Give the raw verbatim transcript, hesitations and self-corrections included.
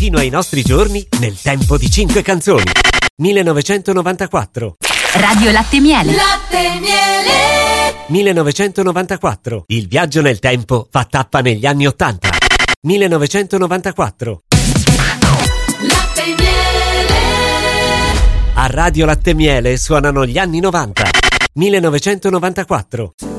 fino ai nostri giorni nel tempo di cinque canzoni. millenovecentonovantaquattro. Radio Latte Miele. Latte Miele. millenovecentonovantaquattro. Il viaggio nel tempo fa tappa negli anni ottanta. millenovecentonovantaquattro. Latte Miele. A Radio Latte Miele suonano gli anni novanta. millenovecentonovantaquattro.